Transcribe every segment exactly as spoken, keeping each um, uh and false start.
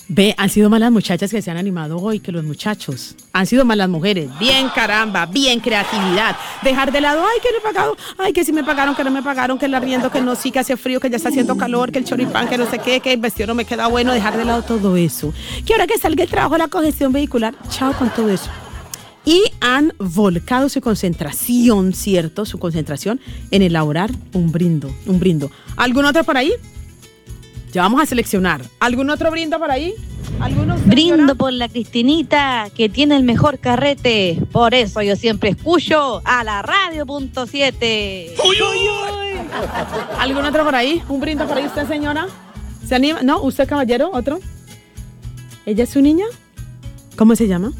Ve, han sido más las muchachas que se han animado hoy que los muchachos. Han sido más las mujeres. Bien, caramba, bien creatividad. Dejar de lado, ay, que no he pagado, ay, que si me pagaron, que no me pagaron, que el arriendo, que no, sí, que hace frío, que ya está haciendo calor, que el choripán, que no sé qué, que el vestido no me queda bueno. Dejar de lado todo eso. Que ahora que salga el trabajo de la congestión vehicular, chao con todo eso. Y han volcado su concentración, ¿cierto? Su concentración en elaborar un brindo, un brindo. ¿Algún otro por ahí? Ya vamos a seleccionar. ¿Algún otro brindo por ahí? ¿Alguno, brindo por la Cristinita, que tiene el mejor carrete. Por eso yo siempre escucho a la radio punto siete. ¡Uy, uy, uy! ¿Algún otro por ahí? ¿Un brindo por ahí usted, señora? ¿Se anima? ¿No? ¿Usted, caballero? ¿Otro? ¿Ella es su niña? ¿Cómo se llama?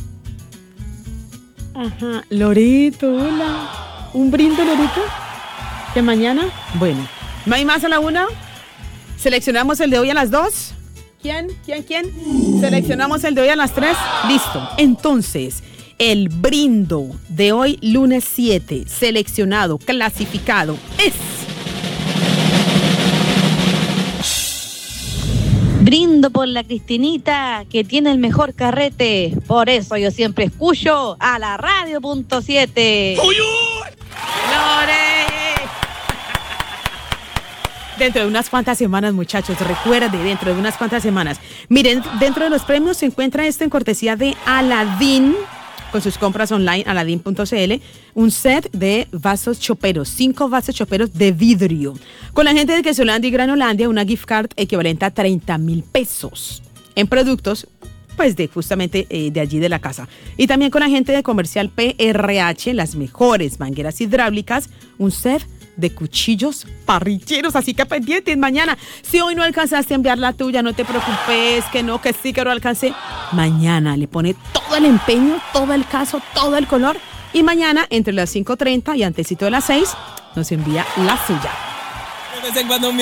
Ajá. Lorito, hola. ¿Un brindo, Lorito? ¿Que mañana? Bueno. ¿No hay más a la una? ¿Seleccionamos el de hoy a las dos? ¿Quién? ¿Quién? ¿Quién? ¿Seleccionamos el de hoy a las tres? Listo. Entonces, el brindo de hoy, lunes siete, seleccionado, clasificado, es... Brindo por la Cristinita, que tiene el mejor carrete. Por eso yo siempre escucho a la radio punto siete. ¡Uy, uy! ¡Lore! Dentro de unas cuantas semanas, muchachos, recuerde, dentro de unas cuantas semanas. Miren, dentro de los premios se encuentra esto en cortesía de Aladín, con sus compras online, aladín punto c l, un set de vasos choperos, cinco vasos choperos de vidrio. Con la gente de Quesolandia y Granolandia, una gift card equivalente a treinta mil pesos en productos, pues de justamente eh, de allí de la casa. Y también con la gente de Comercial P R H, las mejores mangueras hidráulicas, un set de cuchillos parrilleros, así que pendientes mañana. Si hoy no alcanzaste a enviar la tuya, no te preocupes, que no, que sí, que no alcancé. Mañana le pone todo el empeño, todo el caso, todo el color, y mañana entre las cinco treinta y antesito de las seis nos envía la suya. De vez en cuando me